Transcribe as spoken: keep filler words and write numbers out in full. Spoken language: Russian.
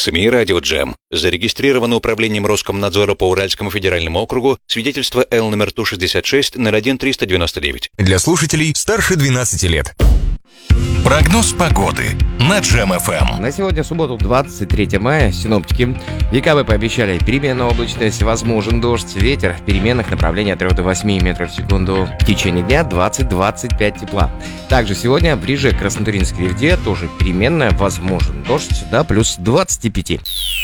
СМИ «Радио Джем». Зарегистрировано управлением Роскомнадзора по Уральскому федеральному округу свидетельство Л номер Ту шестьдесят шесть ноль один триста девяносто девять. Для слушателей старше двенадцати лет. Прогноз погоды на Джем эф эм. На сегодня, субботу, двадцать третьего мая, синоптики в ЕКБ пообещали переменную облачность, возможен дождь, ветер в переменных направлений от трёх до восьми метров в секунду. В течение дня двадцать - двадцать пять тепла. Также сегодня ближе к Краснотурьинской гряде тоже переменная, возможен дождь до плюс двадцати пяти.